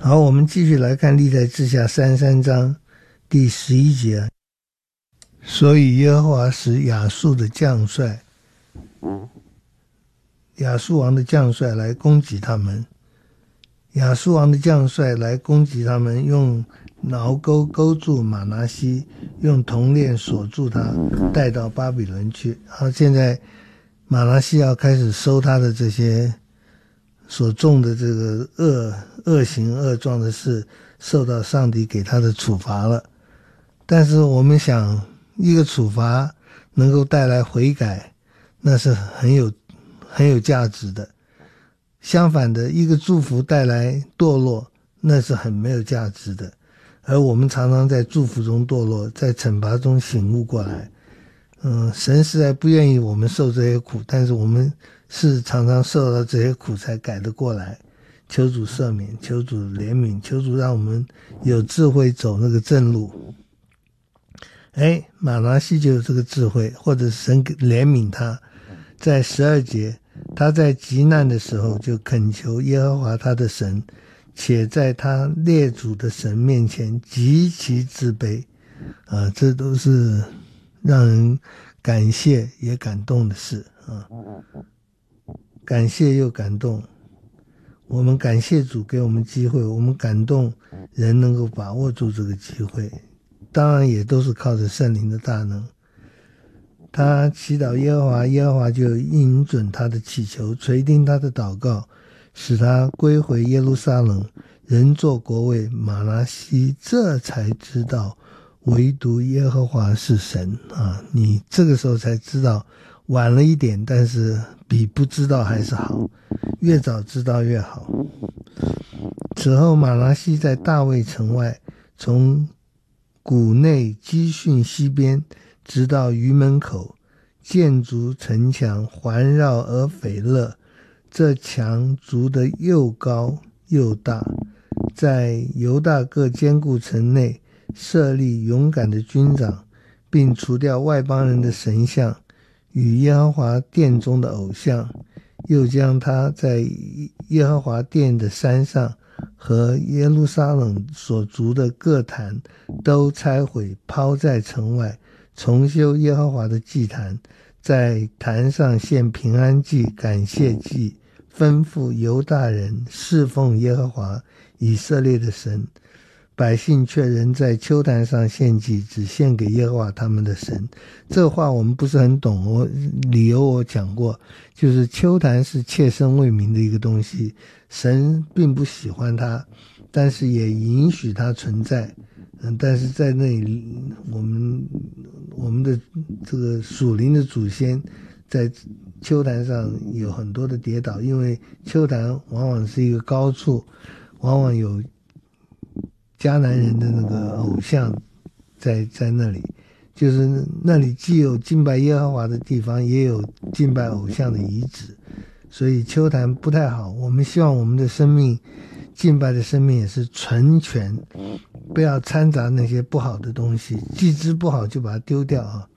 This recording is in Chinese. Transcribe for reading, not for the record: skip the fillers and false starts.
好，我们继续来看历代志下33章第11节。所以耶和华使亚述的将帅，亚述王的将帅来攻击他们。亚述王的将帅来攻击他们，用挠钩勾住玛拿西，用铜链锁住他，带到巴比伦去。好，现在玛拿西要开始收他的这些所种的这个恶行恶状的事，受到上帝给他的处罚了。但是我们想，一个处罚能够带来悔改，那是很有价值的。相反的，一个祝福带来堕落，那是很没有价值的。而我们常常在祝福中堕落，在惩罚中醒悟过来。神实在不愿意我们受这些苦，但是我们是常常受到这些苦才改得过来。求主赦免，求主怜悯，求主让我们有智慧走那个正路。玛拿西就有这个智慧，或者神怜悯他。在12节，他在极难的时候就恳求耶和华他的神，且在他列祖的神面前极其自卑。这都是让人感谢也感动的事啊，感谢又感动。我们感谢主给我们机会，我们感动人能够把握住这个机会，当然也都是靠着圣灵的大能。他祈祷耶和华，耶和华就应准他的祈求，垂听他的祷告，使他归回耶路撒冷，人做国位。玛拿西这才知道唯独耶和华是神啊！你这个时候才知道，晚了一点，但是比不知道还是好，越早知道越好。此后玛拿西在大卫城外，从谷内基训西边直到鱼门口，建筑城墙环绕而斐乐。这墙筑得又高又大，在犹大各坚固城内设立勇敢的军长，并除掉外邦人的神像与耶和华殿中的偶像，又将他在耶和华殿的山上和耶路撒冷所筑的各坛都拆毁，抛在城外，重修耶和华的祭坛，在坛上献平安祭、感谢祭，吩咐犹大人侍奉耶和华以色列的神。百姓却仍在丘坛上献祭，只献给耶和华他们的神。这话我们不是很懂，理由我讲过，就是丘坛是切身为民的一个东西，神并不喜欢它，但是也允许它存在。但是在那里，我们的这个属灵的祖先在丘坛上有很多的跌倒，因为丘坛往往是一个高处，往往有迦南人的那个偶像在那里，就是那里既有敬拜耶和华的地方，也有敬拜偶像的遗址，所以丘坛不太好。我们希望我们的生命，敬拜的生命也是纯全，不要掺杂那些不好的东西，既知不好就把它丢掉啊。